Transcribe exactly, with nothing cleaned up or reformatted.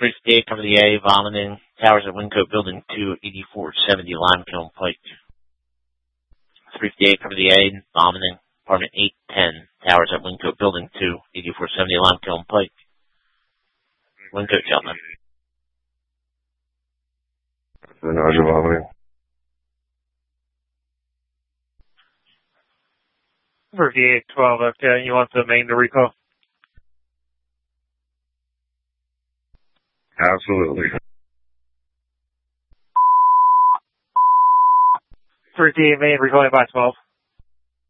three fifty-eight, cover the A, vomiting. Towers at Wincoat Building two, eighty-four seventy Limekiln Pike. three fifty-eight, cover the A, vomiting. Apartment eight ten, Towers at Wincoat Building two, eighty-four seventy Limekiln Pike. Wincoat, gentlemen. Nausea, vomiting. For V eight twelve, okay, you want the main to recall? Absolutely. For V eight main, recalling by twelve.